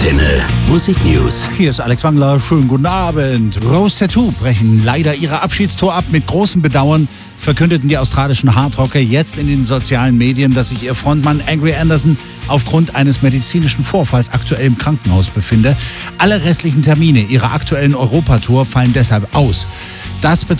Antenne Musiknews. Hier ist Alex Wangler. Schönen guten Abend. Rose Tattoo brechen leider ihre Abschiedstour ab. Mit großem Bedauern verkündeten die australischen Hardrocker jetzt in den sozialen Medien, dass sich ihr Frontmann Angry Anderson aufgrund eines medizinischen Vorfalls aktuell im Krankenhaus befinde. Alle restlichen Termine ihrer aktuellen Europatour fallen deshalb aus. Das